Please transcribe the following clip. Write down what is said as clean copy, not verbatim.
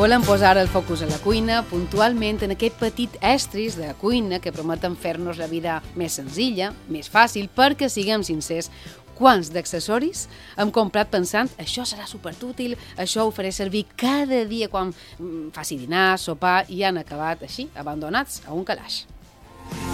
Volem posar el focus a la cuina, puntualment en aquest petit estris de cuina que prometen fer-nos la vida més senzilla, més fàcil, perquè siguem sincers, quants d'accessoris hem comprat pensant això serà superútil, això ho faré servir cada dia quan faci dinar, sopar, i han acabat així, abandonats a un calaix.